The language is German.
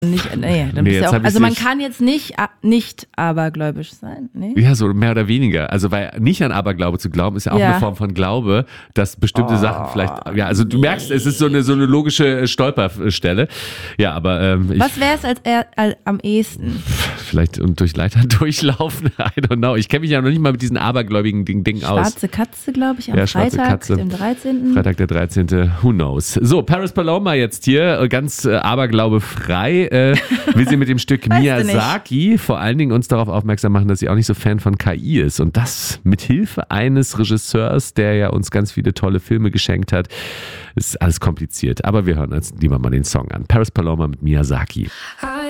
Nicht, dann bist ja auch, also man kann jetzt nicht abergläubisch sein. Nee? Ja, so mehr oder weniger. Also weil nicht an Aberglaube zu glauben, ist ja auch eine Form von Glaube, dass bestimmte Sachen vielleicht, also du merkst, es ist so eine logische Stolperstelle. Ja, aber was wäre es am ehesten? Vielleicht durch Leitern durchlaufen, I don't know. Ich kenne mich ja noch nicht mal mit diesen abergläubigen Dingen aus. Schwarze Katze, glaube ich, am Freitag, dem 13. Freitag der 13. Who knows? So, Paris Paloma jetzt hier, ganz aberglaubefrei. Will sie mit dem Stück Miyazaki vor allen Dingen uns darauf aufmerksam machen, dass sie auch nicht so Fan von KI ist. Und das mit Hilfe eines Regisseurs, der ja uns ganz viele tolle Filme geschenkt hat. Ist alles kompliziert. Aber wir hören uns lieber mal den Song an. Paris Paloma mit Miyazaki.